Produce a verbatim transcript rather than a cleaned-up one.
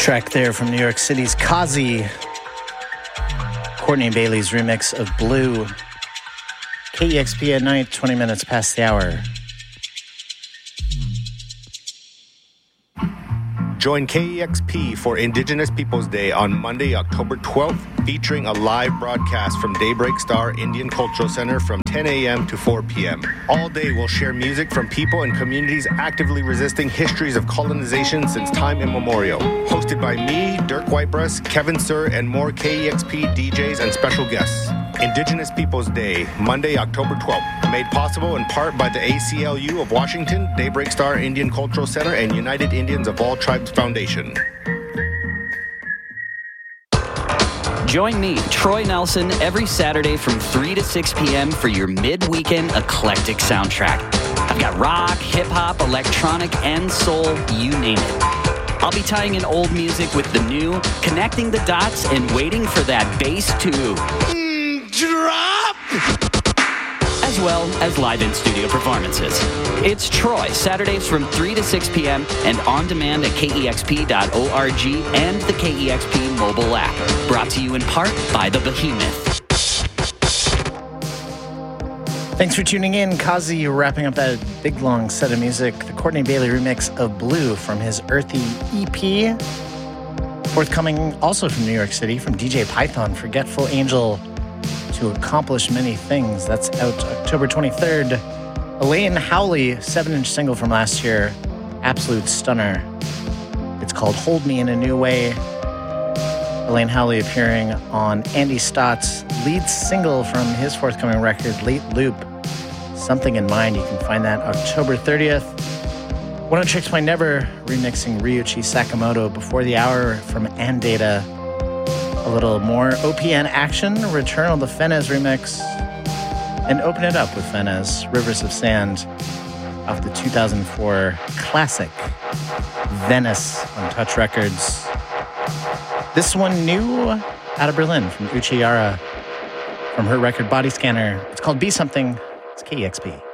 Track there from New York City's Kazi. Courtney Bailey's remix of Blue. K E X P at night, twenty minutes past the hour. Join K E X P for Indigenous Peoples Day on Monday, October twelfth, featuring a live broadcast from Daybreak Star Indian Cultural Center from ten a.m. to four p.m. All day we'll share music from people and communities actively resisting histories of colonization since time immemorial. Hosted by me, Dirk Whitebreast, Kevin Sir, and more K E X P D Js and special guests. Indigenous Peoples Day, Monday, October twelfth. Made possible in part by the A C L U of Washington, Daybreak Star Indian Cultural Center, and United Indians of All Tribes Foundation. Join me, Troy Nelson, every Saturday from three to six p.m. for your mid-weekend eclectic soundtrack. I've got rock, hip-hop, electronic, and soul, you name it. I'll be tying in old music with the new, connecting the dots, and waiting for that bass to mm, drop! As well as live in-studio performances. It's Troy, Saturdays from three to six p.m. and on demand at K E X P dot org and the K E X P mobile app. Brought to you in part by The Behemoth. Thanks for tuning in. Kazi wrapping up that big, long set of music. The Courtney Bailey remix of Blue from his Earthy E P. Forthcoming also from New York City from D J Python, Forgetful Angel. To accomplish many things. That's out October twenty-third. Elaine Howley, seven-inch single from last year. Absolute stunner. It's called Hold Me in a New Way. Elaine Howley appearing on Andy Stott's lead single from his forthcoming record, Late Loop. Something in Mind. You can find that October thirtieth. one oh six point Never remixing Ryuichi Sakamoto before the hour from Andata. A little more O P N action, Return of the Fenez remix, and open it up with Fenez, Rivers of Sand, off the two thousand four classic Venice on Touch Records. This one new out of Berlin from Uchiara, from her record Body Scanner. It's called Be Something. It's K E X P.